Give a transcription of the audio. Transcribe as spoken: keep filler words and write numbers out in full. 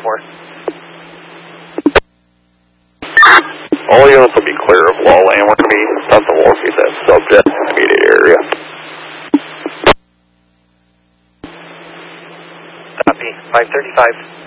four. All units will be clear of wall, and we're going to be sent to locate that subject in the immediate area. Copy. five thirty-five.